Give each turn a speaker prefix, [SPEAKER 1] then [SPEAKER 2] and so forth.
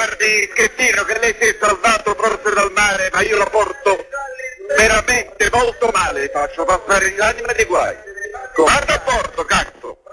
[SPEAKER 1] Guardi, Schettino, che lei si è salvato forse dal mare, ma io lo porto veramente molto male, faccio passare l'anima dei guai. Guarda a bordo, cazzo!